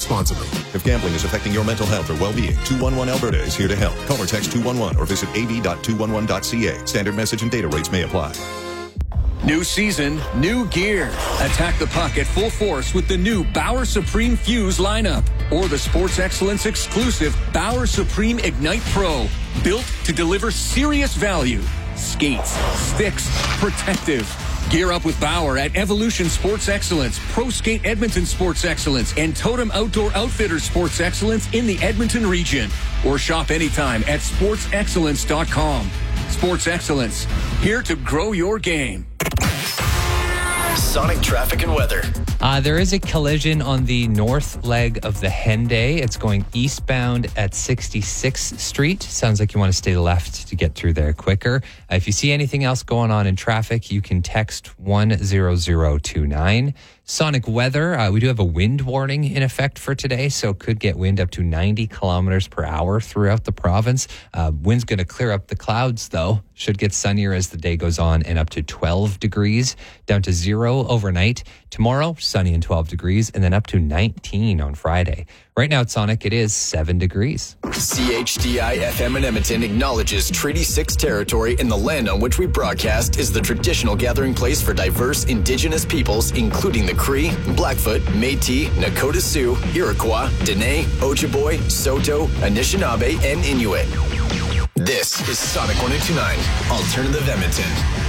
responsibly. If gambling is affecting your mental health or well-being, 211 Alberta is here to help. Call or text 211 or visit av.211.ca. Standard message and data rates may apply. New season, new gear. Attack the puck at full force with the new Bauer Supreme Fuse lineup or the Sports Excellence exclusive Bauer Supreme Ignite Pro. Built to deliver serious value. Skates, sticks, protective. Gear up with Bauer at Evolution Sports Excellence, Pro Skate Edmonton Sports Excellence, and Totem Outdoor Outfitters Sports Excellence in the Edmonton region. Or shop anytime at sportsexcellence.com. Sports Excellence, here to grow your game. Sonic traffic and weather. There is a collision on the north leg of the Henday. It's going eastbound at 66th Street. Sounds like you want to stay left to get through there quicker. If you see anything else going on in traffic, you can text 10029. Sonic weather, we do have a wind warning in effect for today, so could get wind up to 90 kilometers per hour throughout the province. Wind's going to clear up the clouds, though. Should get sunnier as the day goes on and up to 12 degrees, down to 0 overnight. Tomorrow, sunny and 12 degrees, and then up to 19 on Friday. Right now at Sonic, it is 7 degrees. CHDI FM in Edmonton acknowledges Treaty 6 territory and the land on which we broadcast is the traditional gathering place for diverse Indigenous peoples, including the Cree, Blackfoot, Métis, Nakota Sioux, Iroquois, Dene, Ojibwe, Saulteaux, Anishinaabe, and Inuit. This is Sonic 102.9, Alternative Edmonton.